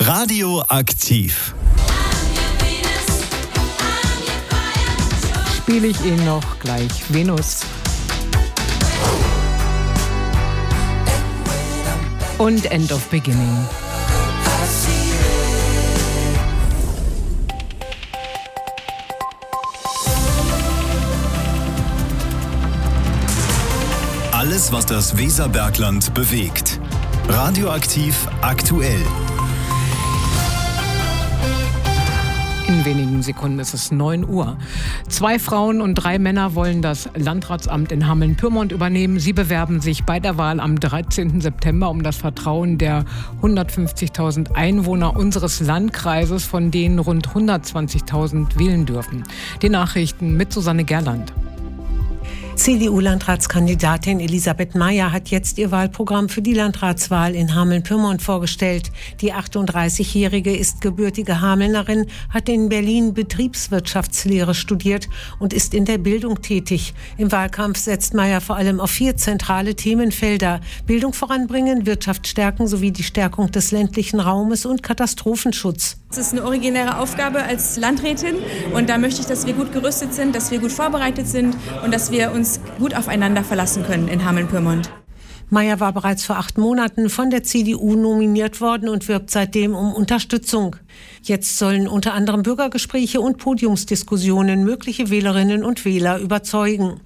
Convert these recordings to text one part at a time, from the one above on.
Radioaktiv. Spiele ich Ihnen noch gleich Venus. Und End of Beginning. Alles, was das Weserbergland bewegt. Radioaktiv aktuell. In wenigen Sekunden ist es 9 Uhr. 2 Frauen und 3 Männer wollen das Landratsamt in Hameln-Pyrmont übernehmen. Sie bewerben sich bei der Wahl am 13. September um das Vertrauen der 150.000 Einwohner unseres Landkreises, von denen rund 120.000 wählen dürfen. Die Nachrichten mit Susanne Gerland. CDU-Landratskandidatin Elisabeth Mayer hat jetzt ihr Wahlprogramm für die Landratswahl in Hameln-Pyrmont vorgestellt. Die 38-Jährige ist gebürtige Hamelnerin, hat in Berlin Betriebswirtschaftslehre studiert und ist in der Bildung tätig. Im Wahlkampf setzt Mayer vor allem auf 4 zentrale Themenfelder: Bildung voranbringen, Wirtschaft stärken sowie die Stärkung des ländlichen Raumes und Katastrophenschutz. Es ist eine originäre Aufgabe als Landrätin und da möchte ich, dass wir gut gerüstet sind, dass wir gut vorbereitet sind und dass wir uns gut aufeinander verlassen können in Hameln-Pyrmont. Mayer war bereits vor 8 Monaten von der CDU nominiert worden und wirbt seitdem um Unterstützung. Jetzt sollen unter anderem Bürgergespräche und Podiumsdiskussionen mögliche Wählerinnen und Wähler überzeugen.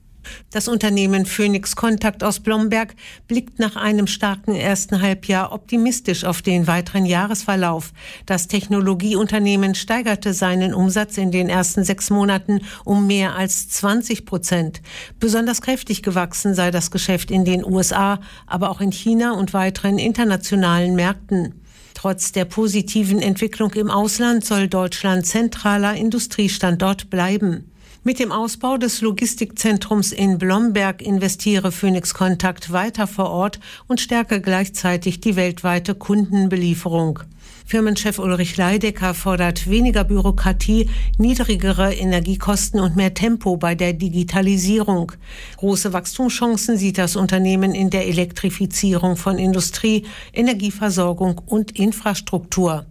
Das Unternehmen Phoenix Contact aus Blomberg blickt nach einem starken ersten Halbjahr optimistisch auf den weiteren Jahresverlauf. Das Technologieunternehmen steigerte seinen Umsatz in den ersten 6 Monaten um mehr als 20%. Besonders kräftig gewachsen sei das Geschäft in den USA, aber auch in China und weiteren internationalen Märkten. Trotz der positiven Entwicklung im Ausland soll Deutschland zentraler Industriestandort bleiben. Mit dem Ausbau des Logistikzentrums in Blomberg investiere Phoenix Contact weiter vor Ort und stärke gleichzeitig die weltweite Kundenbelieferung. Firmenchef Ulrich Leidecker fordert weniger Bürokratie, niedrigere Energiekosten und mehr Tempo bei der Digitalisierung. Große Wachstumschancen sieht das Unternehmen in der Elektrifizierung von Industrie, Energieversorgung und Infrastruktur.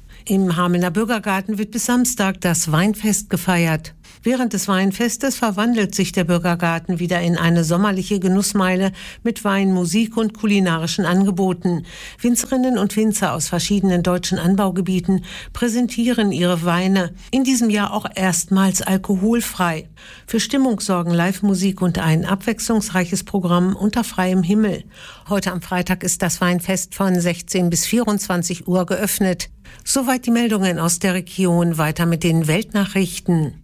Im Hamelner Bürgergarten wird bis Samstag das Weinfest gefeiert. Während des Weinfestes verwandelt sich der Bürgergarten wieder in eine sommerliche Genussmeile mit Wein, Musik und kulinarischen Angeboten. Winzerinnen und Winzer aus verschiedenen deutschen Anbaugebieten präsentieren ihre Weine. In diesem Jahr auch erstmals alkoholfrei. Für Stimmung sorgen Live-Musik und ein abwechslungsreiches Programm unter freiem Himmel. Heute am Freitag ist das Weinfest von 16 bis 24 Uhr geöffnet. Soweit die Meldungen aus der Region. Weiter mit den Weltnachrichten.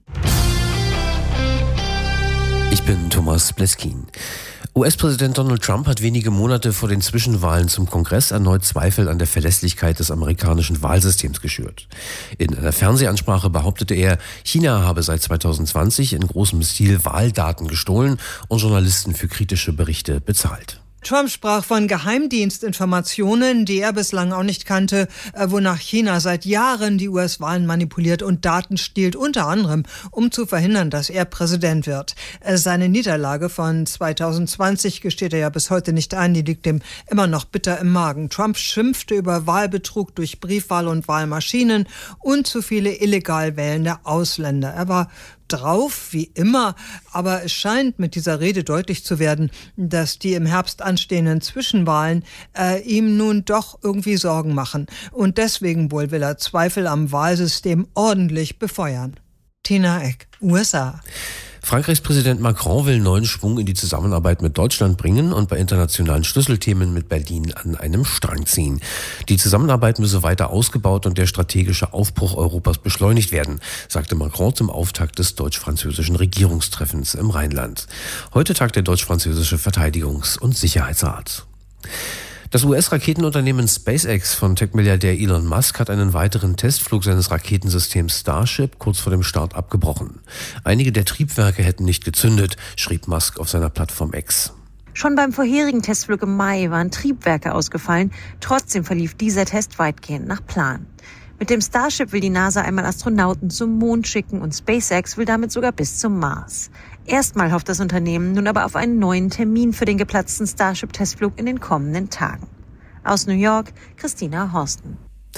Ich bin Thomas Bleskin. US-Präsident Donald Trump hat wenige Monate vor den Zwischenwahlen zum Kongress erneut Zweifel an der Verlässlichkeit des amerikanischen Wahlsystems geschürt. In einer Fernsehansprache behauptete er, China habe seit 2020 in großem Stil Wahldaten gestohlen und Journalisten für kritische Berichte bezahlt. Trump sprach von Geheimdienstinformationen, die er bislang auch nicht kannte, wonach China seit Jahren die US-Wahlen manipuliert und Daten stiehlt, unter anderem, um zu verhindern, dass er Präsident wird. Seine Niederlage von 2020 gesteht er ja bis heute nicht ein, die liegt ihm immer noch bitter im Magen. Trump schimpfte über Wahlbetrug durch Briefwahl und Wahlmaschinen und zu viele illegal wählende Ausländer. Er war drauf, wie immer, aber es scheint mit dieser Rede deutlich zu werden, dass die im Herbst anstehenden Zwischenwahlen ihm nun doch irgendwie Sorgen machen. Und deswegen wohl will er Zweifel am Wahlsystem ordentlich befeuern. Tina Eck, USA. Frankreichs Präsident Macron will neuen Schwung in die Zusammenarbeit mit Deutschland bringen und bei internationalen Schlüsselthemen mit Berlin an einem Strang ziehen. Die Zusammenarbeit müsse weiter ausgebaut und der strategische Aufbruch Europas beschleunigt werden, sagte Macron zum Auftakt des deutsch-französischen Regierungstreffens im Rheinland. Heute tagt der deutsch-französische Verteidigungs- und Sicherheitsrat. Das US-Raketenunternehmen SpaceX von Tech-Milliardär Elon Musk hat einen weiteren Testflug seines Raketensystems Starship kurz vor dem Start abgebrochen. Einige der Triebwerke hätten nicht gezündet, schrieb Musk auf seiner Plattform X. Schon beim vorherigen Testflug im Mai waren Triebwerke ausgefallen. Trotzdem verlief dieser Test weitgehend nach Plan. Mit dem Starship will die NASA einmal Astronauten zum Mond schicken und SpaceX will damit sogar bis zum Mars. Erstmal hofft das Unternehmen nun aber auf einen neuen Termin für den geplatzten Starship-Testflug in den kommenden Tagen. Aus New York, Christina Horsten.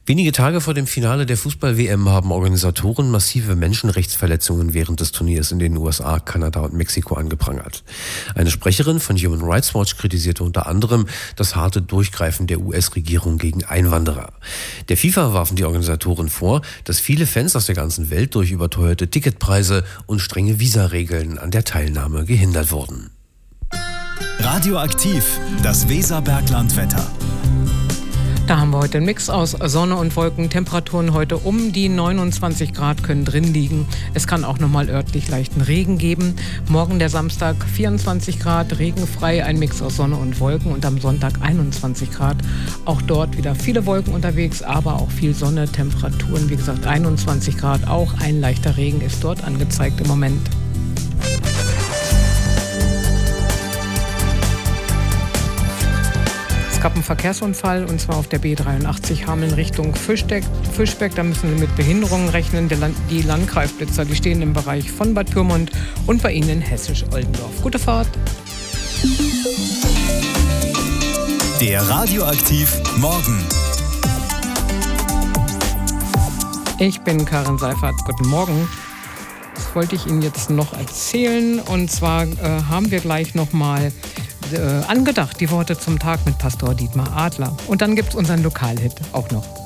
Wenige Tage vor dem Finale der Fußball-WM haben Organisatoren massive Menschenrechtsverletzungen während des Turniers in den USA, Kanada und Mexiko angeprangert. Eine Sprecherin von Human Rights Watch kritisierte unter anderem das harte Durchgreifen der US-Regierung gegen Einwanderer. Der FIFA warfen die Organisatoren vor, dass viele Fans aus der ganzen Welt durch überteuerte Ticketpreise und strenge Visaregeln an der Teilnahme gehindert wurden. Radioaktiv, das Weserberglandwetter. Da haben wir heute einen Mix aus Sonne und Wolken. Temperaturen heute um die 29 Grad können drin liegen. Es kann auch nochmal örtlich leichten Regen geben. Morgen der Samstag 24 Grad, regenfrei, ein Mix aus Sonne und Wolken. Und am Sonntag 21 Grad. Auch dort wieder viele Wolken unterwegs, aber auch viel Sonne. Temperaturen, wie gesagt, 21 Grad. Auch ein leichter Regen ist dort angezeigt im Moment. Es gab einen Verkehrsunfall, und zwar auf der B83 Hameln Richtung Fischberg. Da müssen wir mit Behinderungen rechnen. Die Landkreisblitzer, die stehen im Bereich von Bad Pyrmont und bei Ihnen in Hessisch-Oldendorf. Gute Fahrt. Der Radioaktiv Morgen. Ich bin Karin Seifert. Guten Morgen. Das wollte ich Ihnen jetzt noch erzählen. Und zwar haben wir gleich nochmal angedacht, die Worte zum Tag mit Pastor Dietmar Adler. Und dann gibt es unseren Lokalhit auch noch.